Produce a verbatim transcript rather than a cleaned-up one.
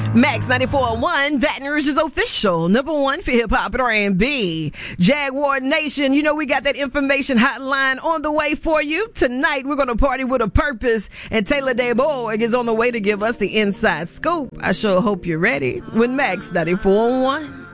Max ninety-four point one, Baton Rouge's official number one for hip hop and R and B. Jaguar Nation, you know we got that information hotline on the way for you. Tonight we're going to party with a purpose, and Taylor Dayborg is on the way to give us the inside scoop. I sure hope you're ready with Max ninety-four point one.